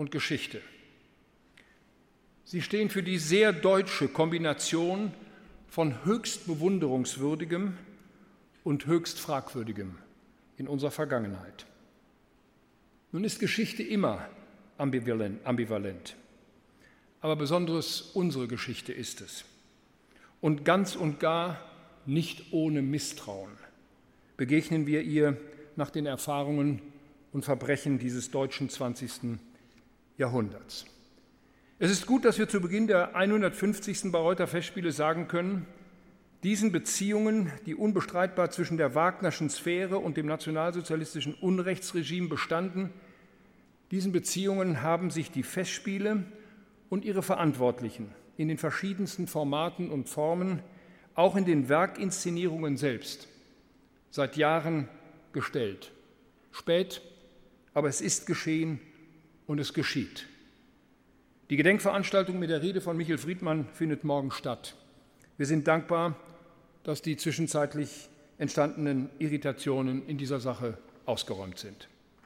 und Geschichte. Sie stehen für die sehr deutsche Kombination von höchst bewunderungswürdigem und höchst fragwürdigem in unserer Vergangenheit. Nun ist Geschichte immer ambivalent, aber besonders unsere Geschichte ist es. Und ganz und gar nicht ohne Misstrauen begegnen wir ihr nach den Erfahrungen und Verbrechen dieses deutschen 20. Jahrhunderts. Es ist gut, dass wir zu Beginn der 150. Bayreuther Festspiele sagen können, diesen Beziehungen, die unbestreitbar zwischen der Wagnerschen Sphäre und dem nationalsozialistischen Unrechtsregime bestanden, diesen Beziehungen haben sich die Festspiele und ihre Verantwortlichen in den verschiedensten Formaten und Formen, auch in den Werkinszenierungen selbst, seit Jahren gestellt. Spät, aber es ist geschehen und es geschieht. Die Gedenkveranstaltung mit der Rede von Michel Friedmann findet morgen statt. Wir sind dankbar, dass die zwischenzeitlich entstandenen Irritationen in dieser Sache ausgeräumt sind.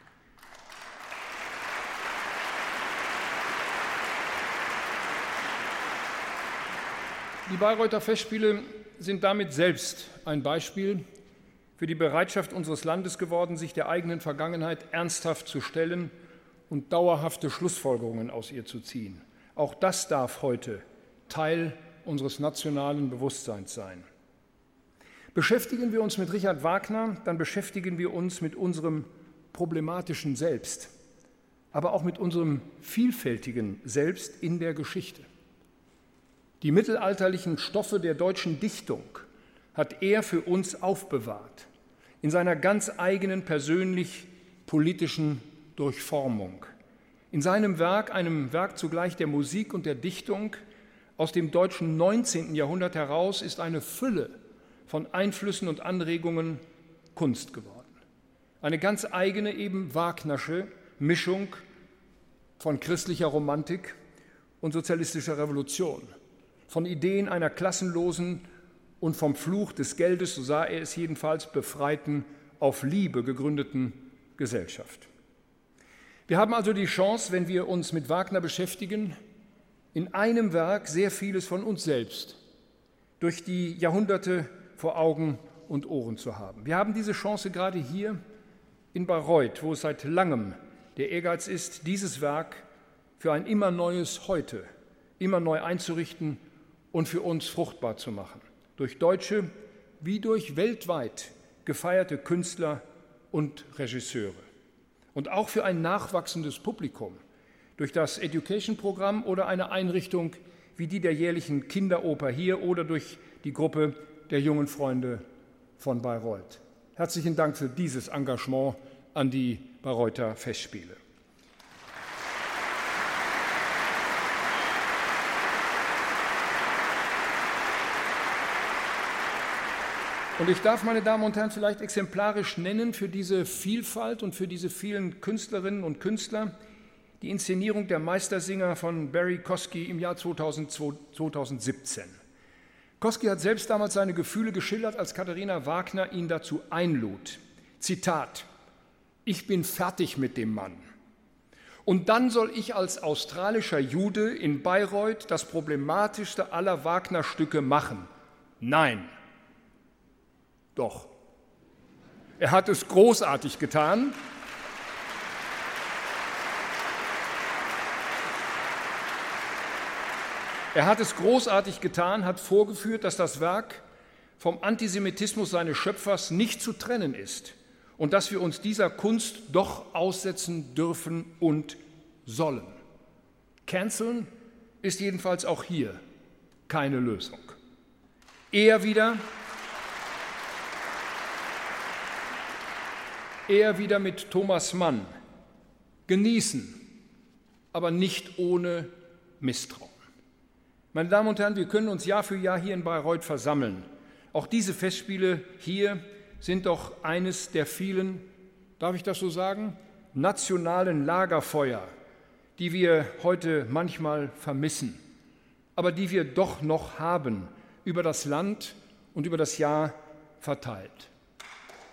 Die Bayreuther Festspiele sind damit selbst ein Beispiel für die Bereitschaft unseres Landes geworden, sich der eigenen Vergangenheit ernsthaft zu stellen und dauerhafte Schlussfolgerungen aus ihr zu ziehen. Auch das darf heute Teil unseres nationalen Bewusstseins sein. Beschäftigen wir uns mit Richard Wagner, dann beschäftigen wir uns mit unserem problematischen Selbst, aber auch mit unserem vielfältigen Selbst in der Geschichte. Die mittelalterlichen Stoffe der deutschen Dichtung hat er für uns aufbewahrt, in seiner ganz eigenen persönlich-politischen Durchformung. In seinem Werk, einem Werk zugleich der Musik und der Dichtung, aus dem deutschen 19. Jahrhundert heraus, ist eine Fülle von Einflüssen und Anregungen Kunst geworden. Eine ganz eigene, eben Wagnersche Mischung von christlicher Romantik und sozialistischer Revolution, von Ideen einer klassenlosen und vom Fluch des Geldes, so sah er es jedenfalls, befreiten, auf Liebe gegründeten Gesellschaft. Wir haben also die Chance, wenn wir uns mit Wagner beschäftigen, in einem Werk sehr vieles von uns selbst durch die Jahrhunderte vor Augen und Ohren zu haben. Wir haben diese Chance gerade hier in Bayreuth, wo es seit langem der Ehrgeiz ist, dieses Werk für ein immer neues Heute immer neu einzurichten und für uns fruchtbar zu machen. Durch deutsche wie durch weltweit gefeierte Künstler und Regisseure. Und auch für ein nachwachsendes Publikum, durch das Education-Programm oder eine Einrichtung wie die der jährlichen Kinderoper hier oder durch die Gruppe der jungen Freunde von Bayreuth. Herzlichen Dank für dieses Engagement an die Bayreuther Festspiele. Und ich darf, meine Damen und Herren, vielleicht exemplarisch nennen für diese Vielfalt und für diese vielen Künstlerinnen und Künstler die Inszenierung der Meistersinger von Barry Kosky im Jahr 2017. Kosky hat selbst damals seine Gefühle geschildert, als Katharina Wagner ihn dazu einlud. Zitat: Ich bin fertig mit dem Mann. Und dann soll ich als australischer Jude in Bayreuth das problematischste aller Wagner-Stücke machen. Nein. Doch. Er hat es großartig getan. Er hat es großartig getan, hat vorgeführt, dass das Werk vom Antisemitismus seines Schöpfers nicht zu trennen ist und dass wir uns dieser Kunst doch aussetzen dürfen und sollen. Canceln ist jedenfalls auch hier keine Lösung. Eher wieder mit Thomas Mann. Genießen, aber nicht ohne Misstrauen. Meine Damen und Herren, wir können uns Jahr für Jahr hier in Bayreuth versammeln. Auch diese Festspiele hier sind doch eines der vielen, darf ich das so sagen, nationalen Lagerfeuer, die wir heute manchmal vermissen, aber die wir doch noch haben, über das Land und über das Jahr verteilt.